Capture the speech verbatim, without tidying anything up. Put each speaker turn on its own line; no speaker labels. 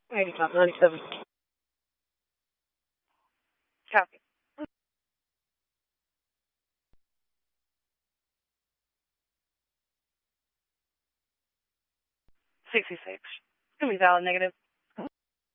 ninety-five, ninety-seven. Copy. sixty-six. It's gonna be valid negative.